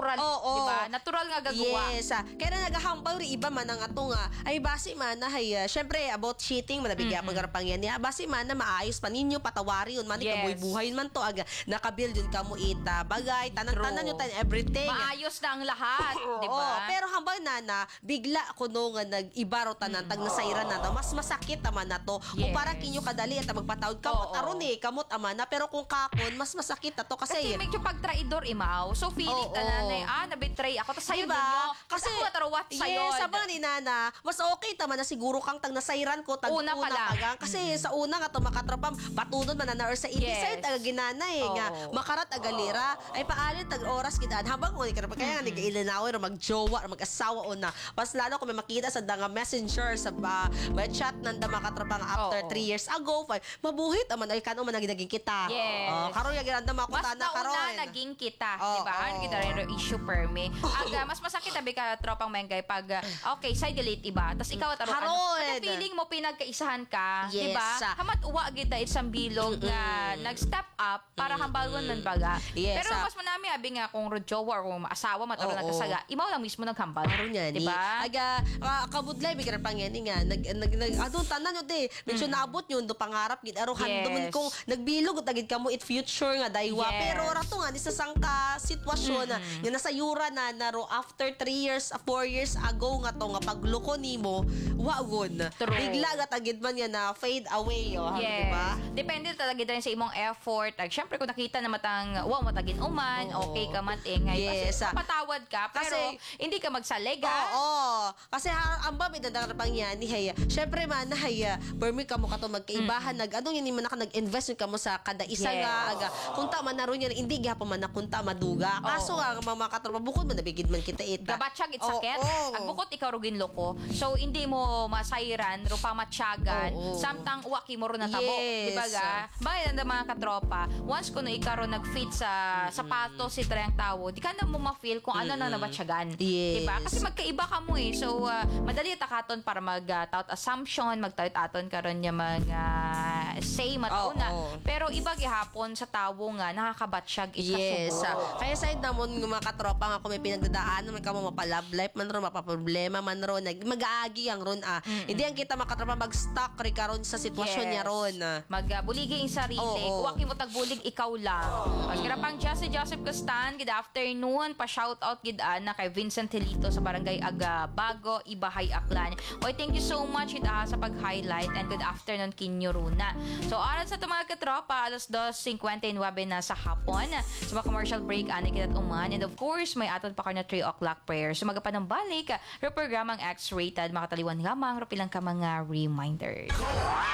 natural, Oo. di ba? Natural nga gagawa. Yes. Kaya na nagahambal ri iba man ang ato nga ay basi man na hay syempre about cheating manabigya pagkarapang yan. Basi man na maayos pa ninyo patawari yun man Yes. ikabuhi man to aga nakabuild yun kamo ita bagay tanan-tanan True. yun tan everything. Maayos na ang lahat, di ba? Oo, pero hambal na bigla kuno nga nag-ibaro tanan tag nasayran na to mas masakit naman na to. Kung Yes. para kinyo kadali at magpatawad kamot Oo. aron kamot ama na pero kung kakon mas masakit na to Kasi kasi medyo pag-traidor imaw. So, feeling Oo. tanan na, na-betray ako. Tapos sa'yo diba? ninyo. Kasi ako natarawat sa'yo. Yes, sabi ni Nana, mas okay tama na siguro kang tag nasayran ko tag Una pa lang. tagang. Kasi sa una nga to makatrapam, patunod man na or sa hindi Yes. sa'yo taga ginana nga Oo. makarat agalira ay paalit tag oras gidaan habang ko ka kaya nga nag-ilinaway or magjowa or mag-asawa o na. Mas lalo ko may makita sa danga messenger sa may chat nanda makatrapang after Oo. 3 years ago. Mabuhit aman ay kano man naging kita. Yes. Karon nga ginanda Mas makutana karon. nauna naging kita, Oo. di ba? Ano kita rin yung issue per me. Aga, mas masakit tabi ka tropang menggay pag okay, side delete iba. Tapos ikaw taro Harold. feeling mo pinagkaisahan ka, di Yes. ba? Hamat uwa kita isang bilog nga nag-step up para hambalgon man baga. Yes, Pero mas manami abi nga kung jowa or kung asawa mataro Oo. nagkasaga, imaw lang mismo naghambal. Karon yan. Di ba? Aga kabudlay bigyan pang yan nga adun tanan yo te. Medyo naabot yun do pangarap gid aro handom Yes. kung nagbilog tagid kamo it future nga daywa. Yes. Pero rato nga sa sangka sitwasyon nga nasayura na naro after 3 years 4 years ago nga to nga pagluko nimo wagon. True. Bigla nga tagid man yan na fade away di ba? Depende talaga din sa imong effort. Syempre kung nakita na matang wow matagin uman, Oo. okay ka man ngay Yes. kasi patawad ka pero Kasi- hindi ka magsalega. Oo. Kasi ang babi dadang pang yan ni Haya. Syempre man na Haya, permi ka mo ka to magkaibahan anong yun man nag-invest yun ka mo sa kada isa Yes. nga aga. Kung tama na ron yan hindi gyapon man nakunta maduga. Kaso Oo. nga mga katropa bukod man nabigid man kita ita. Gabatsyag it sakit. Oo. Agbukot ikaw rugin loko. So hindi mo masairan ro pamatsyagan. Oo. Samtang uwaki mo ro na tabo, Yes. di ba ga? Bakit ang mga katropa, once kuno ikaw ro nag-fit sa sapatos si trayang tawo, di ka na mo ma-feel kung ano na nabatsyagan. Yes. Di ba? Kasi magkaiba ka mo eh. So madali takaton para mag-tout assumption, mag-tout aton karon nya mga say matuna. Oo. Pero iba gihapon sa tawo nga nakakabatsyag Yes. ikasubo. Kaya sa namon ng mga katropa nga kung may pinagdadaanan man kamo mapa-love life man ron mapaproblema man ron mag-aagi ang ron Hindi ang kita makatropa mag-stuck ri karon sa sitwasyon niya ron. Magbuligi ang sarili. Oo. Kuwaki mo tagbulig ikaw lang. Kaya pang Joseph Castan, good afternoon. Pa-shoutout gid na kay Vincent Hilito sa Barangay Bago, Ibahay, Aklan. Oy, thank you so much sa pag-highlight and good afternoon kinyo Runa. So, aral sa mga katropa, alas 2:59 na sa hapon. Sa mga commercial break, ani kita uman. And of course, may aton pa na 3 o'clock prayer. So, magapanang balik, programang X-rated, makataliwan gamang, rupilang ka mga reminders.